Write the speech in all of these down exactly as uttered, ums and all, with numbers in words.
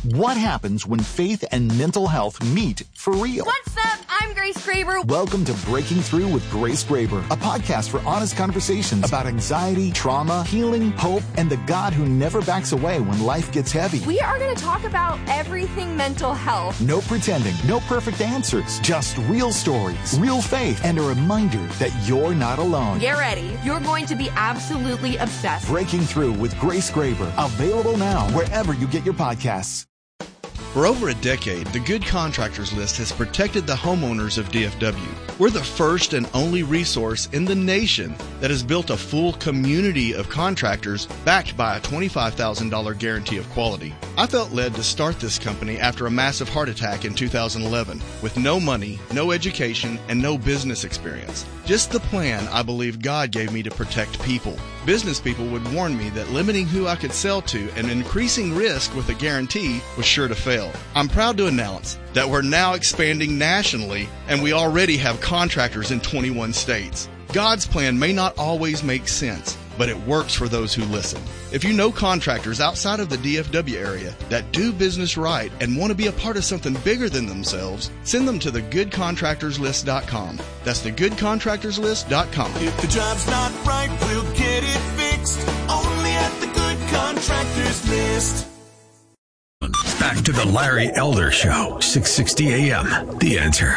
What happens when faith and mental health meet for real? What's up? I'm Grace Graber. Welcome to Breaking Through with Grace Graber, a podcast for honest conversations about anxiety, trauma, healing, hope, and the God who never backs away when life gets heavy. We are going to talk about everything mental health. No pretending, no perfect answers, just real stories, real faith, and a reminder that you're not alone. Get ready. You're going to be absolutely obsessed. Breaking Through with Grace Graber, available now wherever you get your podcasts. For over a decade, the Good Contractors List has protected the homeowners of D F W. We're the first and only resource in the nation that has built a full community of contractors backed by a twenty-five thousand dollars guarantee of quality. I felt led to start this company after a massive heart attack in two thousand eleven with no money, no education, and no business experience. Just the plan I believe God gave me to protect people. Business people would warn me that limiting who I could sell to and increasing risk with a guarantee was sure to fail. I'm proud to announce that we're now expanding nationally, and we already have contractors in twenty-one states. God's plan may not always make sense, but it works for those who listen. If you know contractors outside of the D F W area that do business right and want to be a part of something bigger than themselves, send them to the good contractors list dot com. That's the good contractors list dot com. If the job's not right, we'll get it fixed. Only at the Good Contractors List. Back to the Larry Elder Show, six sixty A M. The Answer.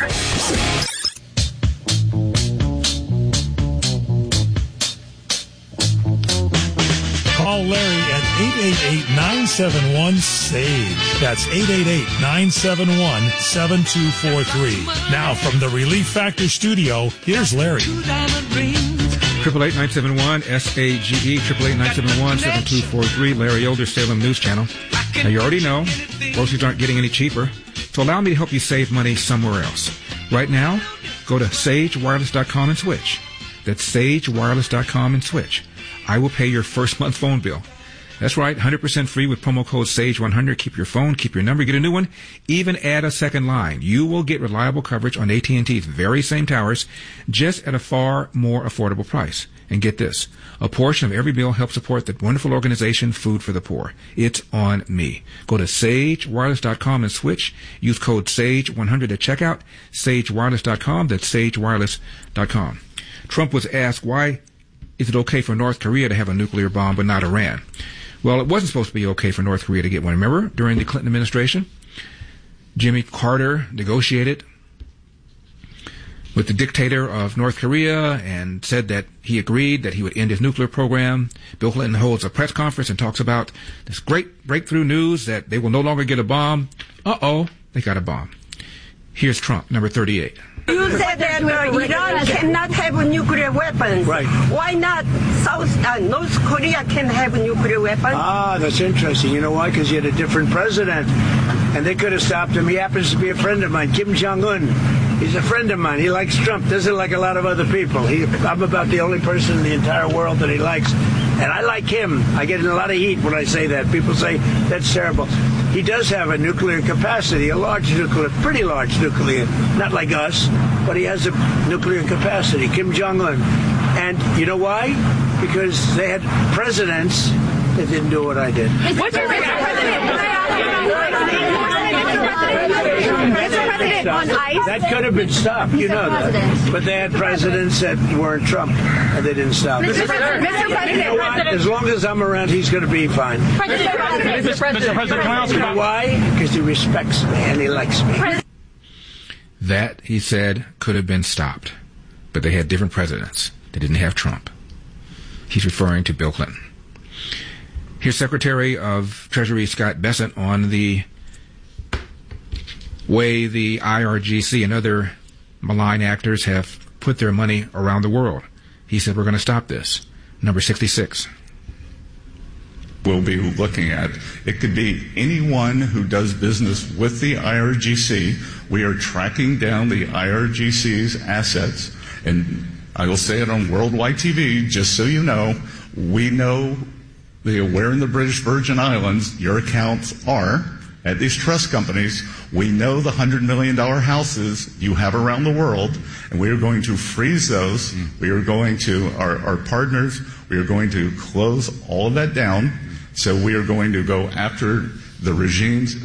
Call Larry at eight eight eight, nine seven one, S A G E. That's eight eight eight, nine seven one, seven two four three. Now from the Relief Factor studio, here's Larry. Triple eight nine seven one S A G E, triple eight nine seven one seven two four three, Larry Elder, Salem News Channel. Now you already know, groceries aren't getting any cheaper, so allow me to help you save money somewhere else. Right now, go to sage wireless dot com and switch. That's sage wireless dot com and switch. I will pay your first month phone bill. That's right, one hundred percent free with promo code sage one hundred. Keep your phone, keep your number, get a new one, even add a second line. You will get reliable coverage on A T and T's very same towers, just at a far more affordable price. And get this, a portion of every bill helps support the wonderful organization Food for the Poor. It's on me. Go to sage wireless dot com and switch. Use code sage one hundred at checkout, sage wireless dot com. That's sage wireless dot com. Trump was asked, why is it okay for North Korea to have a nuclear bomb but not Iran? Well, it wasn't supposed to be okay for North Korea to get one. Remember, during the Clinton administration, Jimmy Carter negotiated with the dictator of North Korea and said that he agreed that he would end his nuclear program. Bill Clinton holds a press conference and talks about this great breakthrough news that they will no longer get a bomb. Uh-oh, they got a bomb. Here's Trump, number thirty-eight. You said that uh, Iran cannot have nuclear weapons. Right. Why not South uh, North Korea can have nuclear weapons? Ah, that's interesting. You know why? Because you had a different president, and they could have stopped him. He happens to be a friend of mine, Kim Jong-un. He's a friend of mine. He likes Trump. Doesn't like a lot of other people. He, I'm about the only person in the entire world that he likes. And I like him. I get in a lot of heat when I say that. People say, that's terrible. He does have a nuclear capacity, a large nuclear, pretty large nuclear, not like us, but he has a nuclear capacity, Kim Jong-un. And you know why? Because they had presidents that didn't do what I did. What's your president? On ice? That could have been stopped, you know that. But they had presidents that weren't Trump, and they didn't stop it. Mister President, You know what? As long as I'm around, he's going to be fine. Mister President, Mister President, You know why? Because he respects me and he likes me. That, he said, could have been stopped. But they had different presidents. They didn't have Trump. He's referring to Bill Clinton. Here's Secretary of Treasury Scott Bessent on the way the I R G C and other malign actors have put their money around the world. He said, we're going to stop this. Number sixty-six. We'll be looking at. It could be anyone who does business with the I R G C. We are tracking down the I R G C's assets, and I will say it on worldwide T V, just so you know, we know the, where in the British Virgin Islands your accounts are at these trust companies. We know the one hundred million dollars houses you have around the world, and we are going to freeze those. Mm. We are going to, our, our partners, we are going to close all of that down. So we are going to go after the regimes